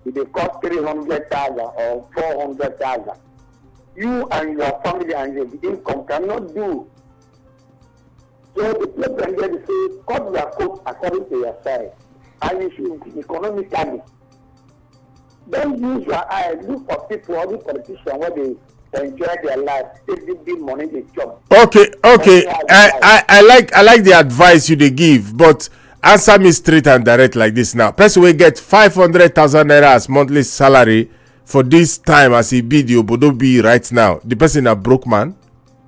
if they cost 300,000 or 400,000, you and your family and your income cannot do. So the president there say, cut your coat according to your size, and you should economically. Don't use your eye. Look for people, all the politicians, where they enjoy their life, take the big money they chop. Okay. I like the advice you they give, but answer me straight and direct like this now. Person will get 500,000 naira as monthly salary for this time as he be the Obodo be right now. The person a broke man.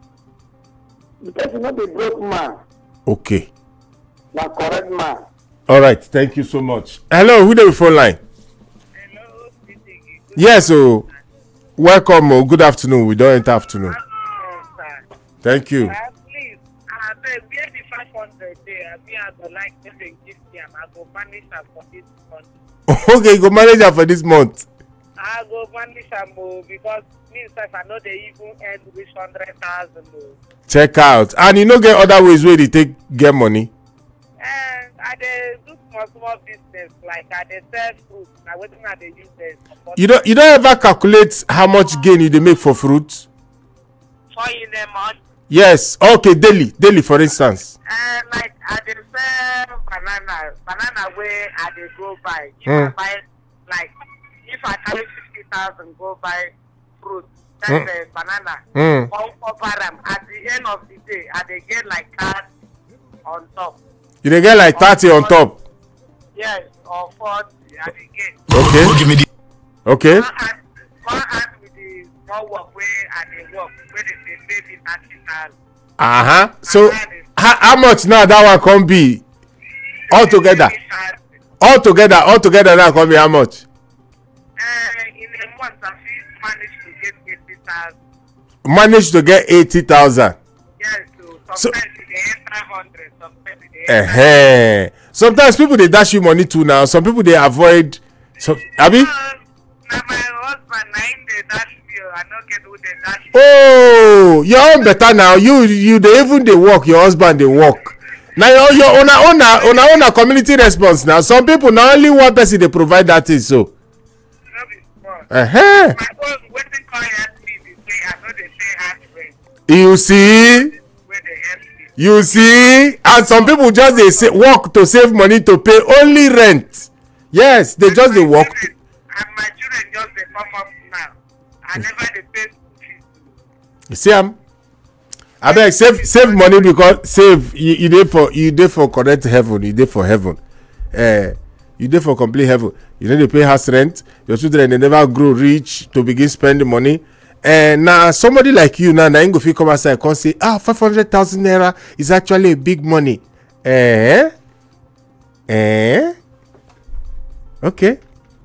The person not a broke man. Okay. Not correct man. All right. Thank you so much. Hello, who the phone line? Hello, yes. So welcome. Good afternoon. We don't enter afternoon. Thank you. Please, I beg, where the 500 there? I go like if they give me, I go manage them for this month. Okay, you go manage her for this month. I go manage them because me self I know they even end with 100,000. Check out, and you know get other ways where they take get money. And I dey do small business like I dey sell fruit. Now wetin I dey use there. You don't ever calculate how much gain you dey make for fruit? For in a month. Yes. Okay, daily for instance. Like I dey sell banana where I dey go buy. If I buy like if I carry 50,000 go buy fruit, that's a banana. Come cover them. At the end of the day, I dey get like that on top. You dey get like 30 on top. Yes, or 40 I dey get. Okay. Okay. One add with the small work where I dey work, where they pay me 30,000. So how much now that one can be altogether? Altogether now can be how much? In a month, I managed to get 80,000. Managed to get 80,000. Yes, so sometimes you get 500, sometimes you get. Sometimes people they dash you money too now. Some people they avoid. So, Abi? Now my husband, they dash me. I don't get who they dash me. Oh, your own better now. You they even they work. Your husband they work. Now your own community response now. Some people now only one person they provide that is so. My own waiting client me they say I know they pay half rent. You see? Where they help me. You see? And some people just they say work to save money to pay only rent. Yes, they just they work. And my children just they come up now. I never they pay school fees. You see I beg save money because save you dey for correct heaven, you dey for heaven. You dey for complete heaven. You know they pay house rent. Your children they never grow rich to begin spending money. And now somebody like you now ain't go fit come outside and say 500,000 naira is actually a big money. Okay.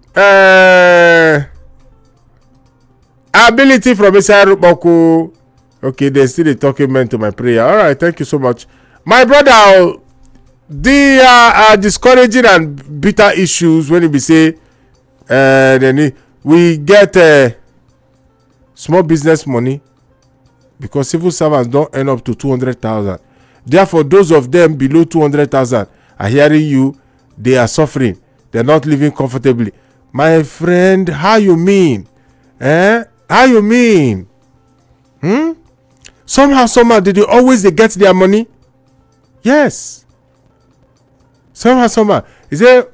Ability from Isaiah Rupoku. Okay, they still a talking man to my prayer. All right, thank you so much, my brother. The discouraging and bitter issues when we say then we get small business money because civil servants don't earn up to 200,000. Therefore, those of them below 200,000 are hearing you. They are suffering. They're not living comfortably. My friend, how you mean? How you mean? Somehow, did they always they get their money? Yes. Somehow. Is it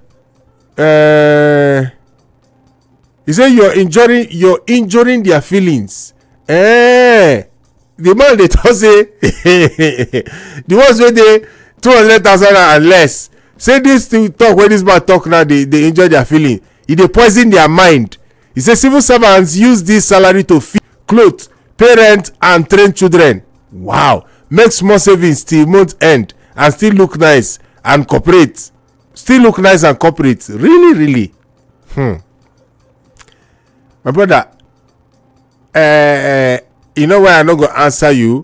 you're injuring their feelings? The man they talk say the ones where they 200,000 and less. Say this to talk when this man talk now, they enjoy their feeling. They poison their mind. He says civil servants use this salary to feed, clothe, pay rent, and train children. Wow. Make small savings till month end and still look nice and cooperate. Really. My brother, you know why I not gonna answer you?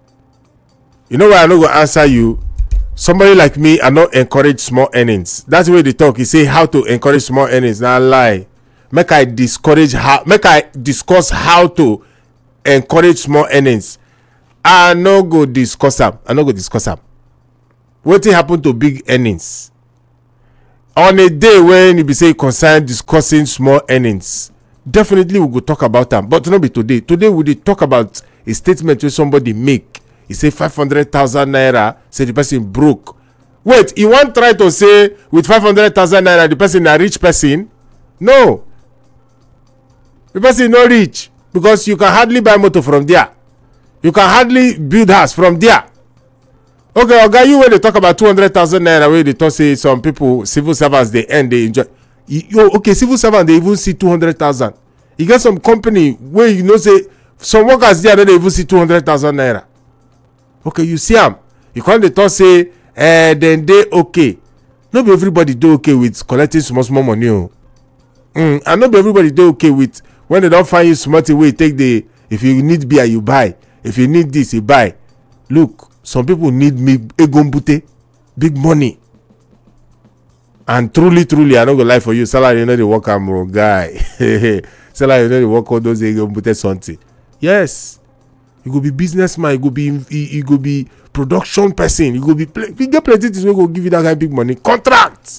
Somebody like me, I not encourage small earnings. That's the way they talk. He say how to encourage small earnings. Now lie. Make I discuss how to encourage small earnings. I no go discuss them. Wetin happen to big earnings? on a day when you be say concern discussing small earnings, definitely we go talk about them, but not be today. Today we dey talk about a statement wey somebody make. He say 500,000 naira, say the person broke. Wait, he wan try to say with 500,000 naira the person na rich person? No, the person no rich, because you can hardly buy motor from there, you can hardly build house from there. Okay, oga, you wey dey talk about 200,000 naira wey dey talk say some people civil servants dey earn, dey enjoy. Okay, civil servants dey even see 200,000. You get some company wey you know say some workers there no dey even see 200,000 naira. Okay, you see am, you come dey talk say dem dey okay. No be everybody dey okay with collecting small small money o. And no be everybody dey okay with when they don find you small thing wey you take dey, if you need beer you buy, if you need this you buy. Look, some people need me egombute, big money. And truly, I no go lie for you, salary you no dey work am o, guy. Salary you no dey work all those egombute something. Yes, you go be businessman, you go be production person, you go be you get plenty things wey go give you that kind big money. Contract.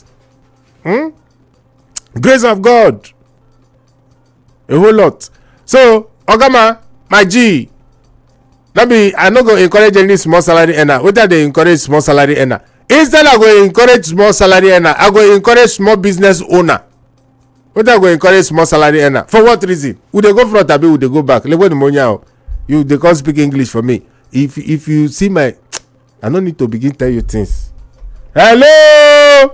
Grace of God. A whole lot. So, Ogama, my G, I no go encourage any small salary earner. Whether they encourage small salary earner, instead I go encourage small salary earner, I go encourage small business owner. Whether I go encourage small salary earner, for what reason? Would they go front, abi would they go back? Like what the money out? You they can't speak English for me. If you see my, I don't need to begin tell you things. Hello.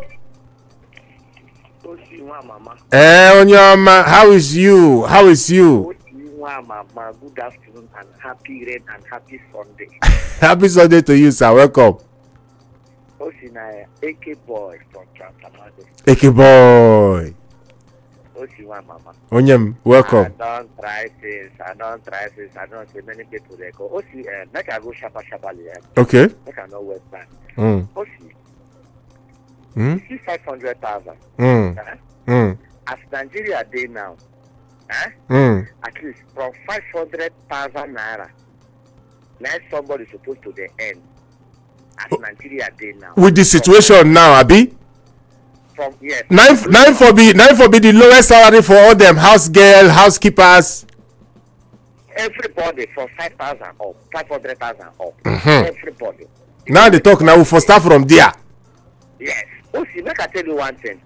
Onyama, how is you? How is you? Good afternoon and happy rain and happy Sunday. Happy Sunday to you, sir. Welcome. Osina AK boy from Transamado. AK boy. Osina mama. Onyem, welcome. I don't try this. I don't say many people they go. Osi, make I go shabba. Okay. Make I know West Bank. Osi. Hmm. 500,000. As Nigeria day now. At least from 500,000 naira. Let somebody supposed to the end. As Nigeria day now. With the situation now, Abi? From yes. Nine for be the lowest salary for all them house girl, housekeepers. Everybody from 5,000 up, 500,000 up. Everybody. Now they talk now for start from there. Yes. Osi, make I tell you one thing.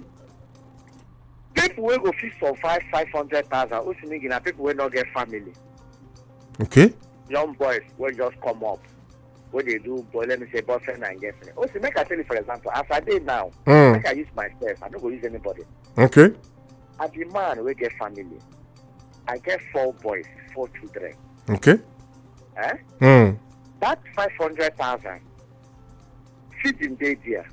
People will go fit survive 500,000. Osi, making people will not get family. Okay. Young boys will just come up. What they do, boy, let me say boyfriend and girlfriend. Osi, make I tell you for example, as I did now, make I use myself. I don't go use anybody. Okay. As a man, we get family. I get 4 boys, 4 children. Okay. That 500,000 feeding day there.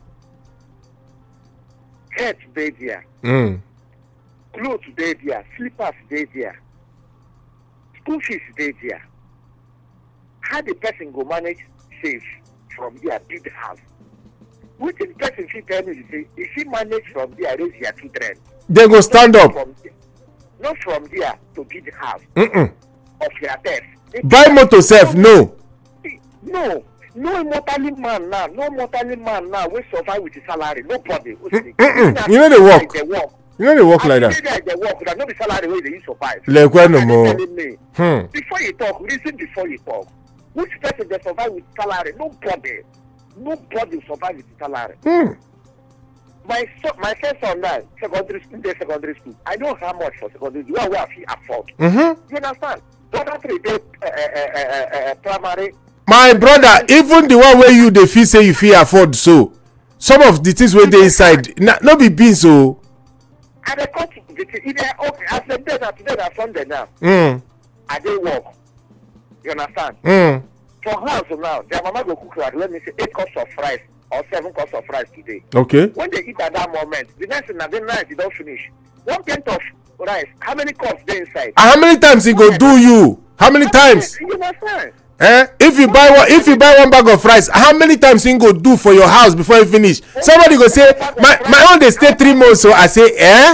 Head day there. Clothes day there. Slippers day there. School fees day there. How the person go manage save from there, build the house? Which the person should tell me, if he manage from there, raise your children. They go stand up. Not from there to build the house of your death. Buy motor self, no. No mortally man now. No mortally man now. We survive with the salary. Nobody. You know they work. You know they work like that. They work. That not the salary way they survive. Like when no more. Before you talk, listen before you talk. Which person they survive with salary? Nobody will survive with the salary. My first son now, secondary school. I know how much for secondary school. Where I feel afford. You understand? Other 3 days primary. My brother, even the one where you dey feel say you fit afford, so some of the things wey dey inside no be beans o. And the cost okay as the day na today na Sunday now. I dey work. You understand? For house now, their mama go cook like let me say 8 cups of rice or 7 cups of rice today. Okay. When they eat at that moment, the next thing na the night you don finish. 1 pint of rice, how many cups dey inside? And how many times e go do you? How many times? You understand? If you buy one bag of rice, how many times you go do for your house before you finish? Somebody go say my own dey stay 3 months, so I say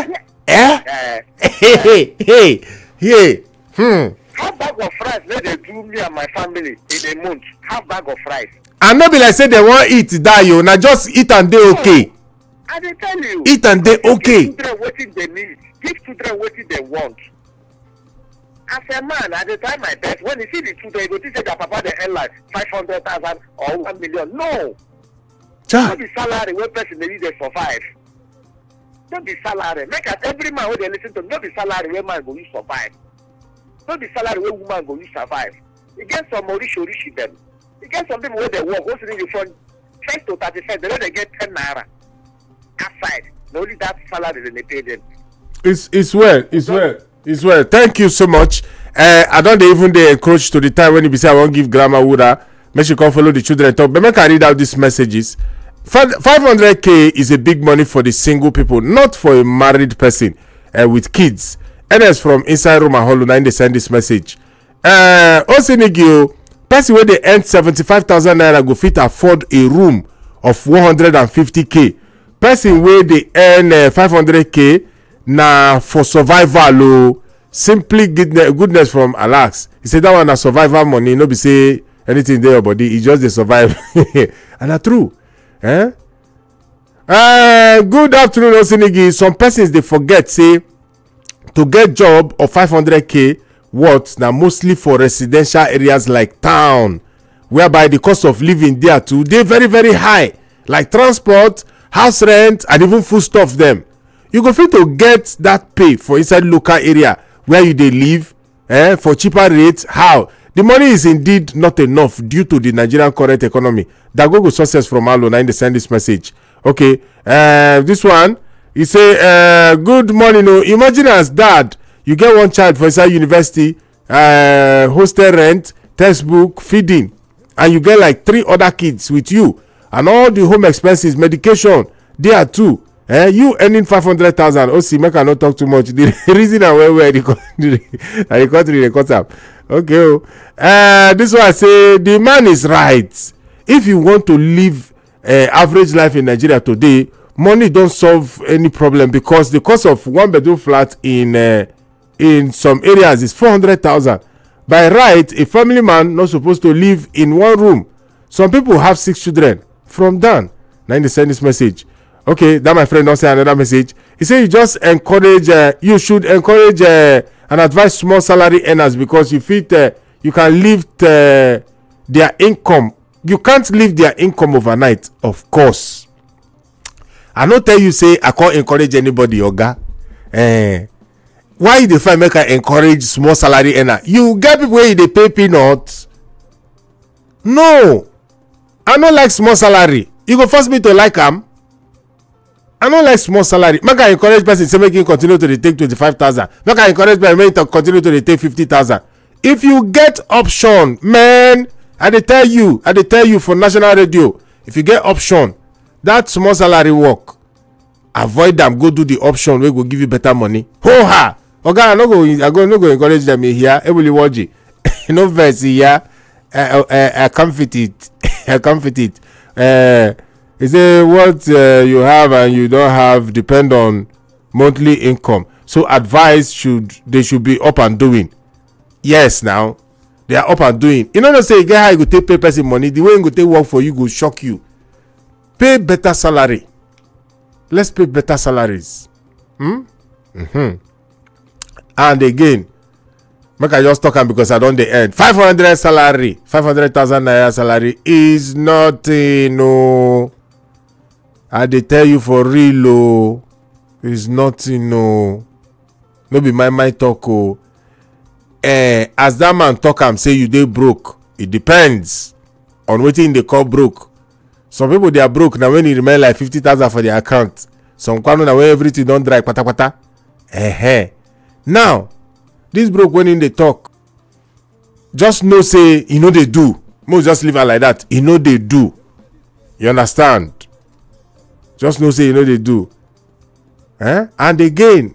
hey. Half bag of rice let they do me and my family in a month. Half bag of rice. And no be like say they wan eat die o, na just eat and dey okay. I dey tell you. Eat and dey okay. Give children wetin they need. Give children wetin they want. As a man, I dey try my best. When you see the children, you go think say their papa dey earn like 500,000 or 1 million. No. Ja. No be salary wey person dey use dey survive. No be salary. Make as every man wey dey lis ten to me, no be salary wey man go use survive. No be salary wey woman go use survive. E get some orishi dem. E get some people wey dey work, once in the front 10 to 35, they no dey get 10 naira outside. Na only that salary dem dey pay them. It's well. Thank you so much. I don't even dey encroach to the time when you be say I won't give Grandma Wuda. Make she come follow the children talk. But make I read out these messages. 500k is a big money for the single people, not for a married person with kids. NS from inside Roma Hollow 9 they send this message. Osinigio, person where they earn 75,000 naira go fit afford a room of 150k. Person where they earn 500k na for survival. Simply goodness from Alex. He said that one na survival money. No be say anything there your body. He just dey survive. And that's true. Good afternoon, Osinigi. Some persons they forget say to get job of 500k what now mostly for residential areas like town, whereby the cost of living there too they very very high, like transport, house rent, and even food stuff them. You go fit to get that pay for inside local area where you dey live for cheaper rates. How? The money is indeed not enough due to the Nigerian current economy. That go success from Alo 9 they send this message. Okay, this one he say good morning. Imagine as dad you get one child for inside university, hostel rent, textbook, feeding, and you get like 3 other kids with you, and all the home expenses, medication there too. You earning 500,000. Oh, see, make I not talk too much. The reason I where the country they cut up. Okay. This one I say the man is right. If you want to live average life in Nigeria today, money don't solve any problem, because the cost of 1 bedroom flat in some areas is 400,000. By right, a family man not supposed to live in one room. Some people have 6 children. From Dan, now they send this message. Okay, that my friend don't say another message. He say you just encourage, you should encourage and advise small salary earners, because you can lift their income. You can't live their income overnight, of course. I not tell you say I can't encourage anybody, Oga. Why the find make I encourage small salary earner? You get people where they pay peanuts. No, I don't like small salary. You go force me to like them. I don't like small salary. Make I encourage person say make him continue to take 25,000. Make I encourage person make him continue to take 50,000. If you get option, man, I dey tell you for national radio, if you get option, that small salary work, avoid them. Go do the option where go give you better money. Ho ha! Okay, I no go encourage them here. Everybody watch it. No verse here. I comfort it. He say what you have and you don't have depend on monthly income. So advice should be up and doing. Yes, now they are up and doing. You know what I'm saying? Get how you go take pay person money. The way you go take work for you go shock you. Pay better salary. Let's pay better salaries. And again, make I just talk because I don't the end. 500 salary, 500,000 naira salary is nothing. No. I dey tell you for real, oh, it's nothing, no be my talk, oh. As that man talk am say you dey broke, it depends on wetin they call broke. Some people they are broke now when you remain like 50,000 for their account. Some kwano na when everything don dry pata. Now this broke when in the talk, just know say you know they do. Most just leave it like that. You know they do. You understand? Just know say you know they do. And again,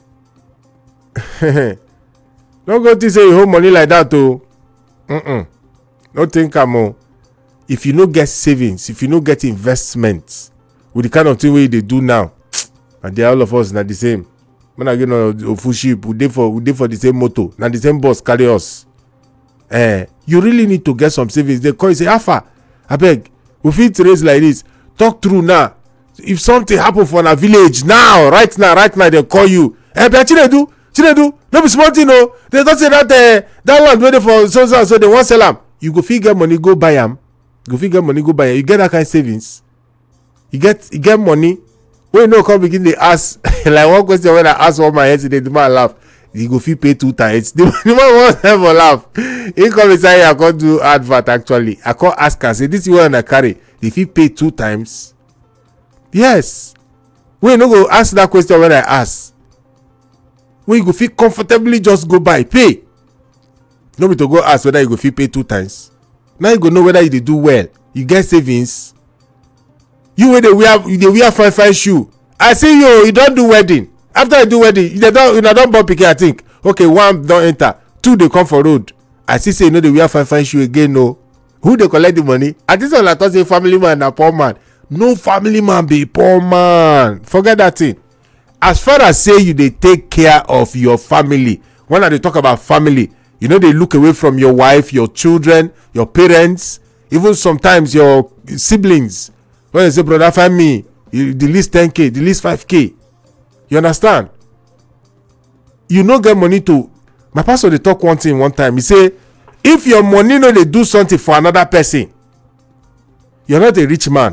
don't go to say you hold money like that, oh. Don't think I'm. If you no get savings, if you no get investments with the kind of thing we they do now, and they all of us not the same. When I get on full ship, we dey for the same motor, now the same boss carry us. You really need to get some savings. They call you say, Alpha, I beg, we fit raise like this. Talk through now. if something happen for a village now, right now, they call you. Chinedu, no be small thing, no. They don't say that land waiting for so they want sell them. You go fit get money, go buy them. You get that kind of savings. You get money. When you know come begin they ask like one question when I ask all my head today, the man laugh. You go fit pay 2 times. The man won't ever laugh. He come inside, I can't do advert actually. I can't ask her, say this is what I carry. If he pay 2 times. Yes. When you no go ask that question when I ask. When you go feel comfortably just go buy, pay. No be to go ask whether you go fit pay 2 times. Now you go know whether you dey do well. You get savings. You wey dey wear fine shoe. I see you don do wedding. After you do wedding, you don born pikin, I think. Okay, 1 don enter, 2 dey come for road. I see say you no dey wear fine shoe again, no. Who dey collect the money? And this one I thought say family man na poor man. No family man be poor man. Forget that thing. As far as say you dey take care of your family, when I dey talk about family, you know they look away from your wife, your children, your parents, even sometimes your siblings. When they say, brother, find me, the least 10K, the least 5K. You understand? You no get money to. My pastor, they talk one thing one time. He say, if your money no dey do something for another person, you're not a rich man.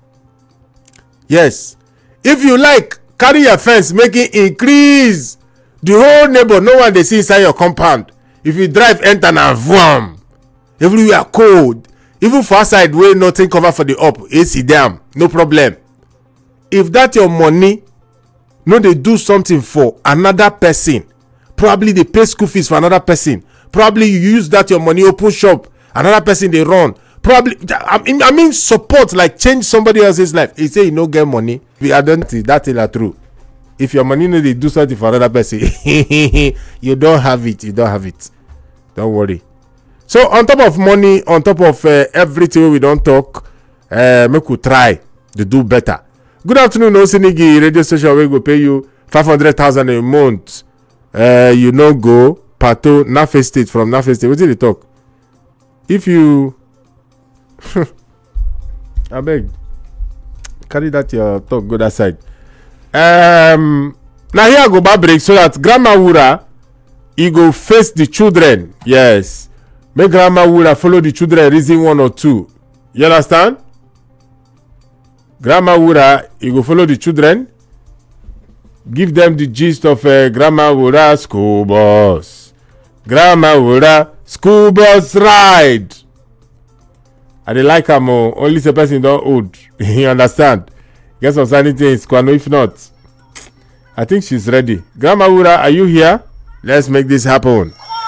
Yes. If you like, carry your fence, make it increase. The whole neighbor, no one they see inside your compound. If you drive, enter na vroom. Everywhere cold. Even for outside, where nothing cover for the up, AC them, no problem. If that your money, no they do something for another person. Probably they pay school fees for another person. Probably you use that your money open shop. Another person they run. Probably I mean support, like change somebody else's life. He say you no get money. I don't think that is true. If your money no they do something for another person, you don't have it. You don't have it. Don't worry. So on top of money, on top of everything we don't talk, make we try to do better. Good afternoon, Osinigi radio station. We go pay you 500,000 a month. You no go Pato Nafe State from Nafe State. What did they talk? If you, I beg, carry that your talk. Go that side. Now here I go back break so that Grandma Wura, he go face the children. Yes, make Grandma Wura follow the children. Reason 1 or 2. You understand? Grandma Wura, he go follow the children. Give them the gist of Grandma Wura school bus. Grandma Wura school bus ride. I dey like am o. Only the person don old. You understand? Get some sanity in Squano. If not, I think she's ready. Grandma Wura, are you here? Let's make this happen.